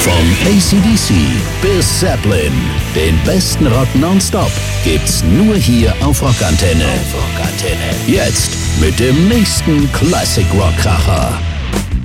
Vom AC/DC bis Zeppelin, den besten Rock nonstop gibt's nur hier auf Rockantenne. Jetzt mit dem nächsten Classic Rock Kracher.